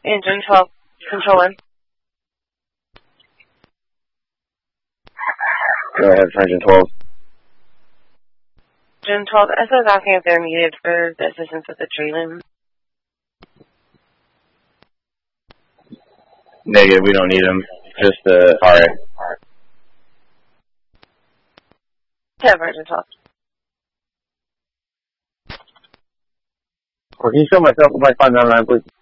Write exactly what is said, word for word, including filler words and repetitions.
Engine twelve, control one. Go ahead, Engine twelve. Engine twelve, S O is asking if they're needed for the assistance with the trailing. Negative, we don't need them. Just the uh, R A. Yeah, Engine twelve. Or can you show myself with my five nine nine, please?